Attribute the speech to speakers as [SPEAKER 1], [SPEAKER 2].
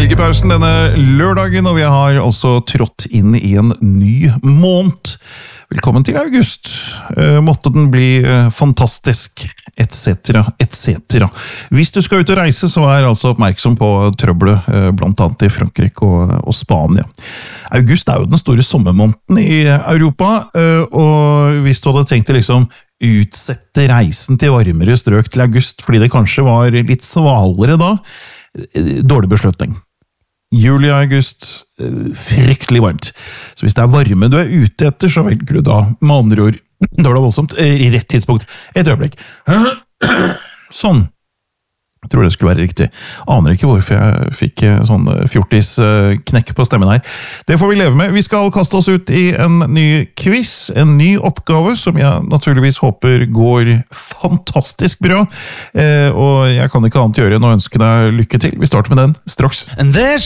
[SPEAKER 1] helgepausen denne lørdagen, og vi har også trådt inn i en ny måned. Velkommen til august. Måtte den bli fantastisk, etc., etc. Hvis du skal ut og reise, så altså oppmerksom på trøbbelet, blant annet i Frankrike og Spania. August jo den store sommermåneden i Europa, og hvis du hadde tenkt å liksom utsette reisen til varmere strøk til august, fordi det kanskje var litt svalere da, dårlig beslutning. Juli og august, fryktelig varmt. Så hvis det varme du ute etter, så velger du da, med andre ord, da var det voldsomt, i rett tidspunkt. Et øyeblikk. Sånn. Jeg tror det skulle være riktig. Aner ikke hvorfor jeg fikk sånn fjortis-knekk på stemmen her. Det får vi leve med. Vi skal kaste oss ut i en ny quiz, en ny oppgave, som jeg naturligvis håper går fantastisk bra. Og jeg kan ikke annet gjøre enn å ønske deg lykke til. Vi starter med den straks.
[SPEAKER 2] And there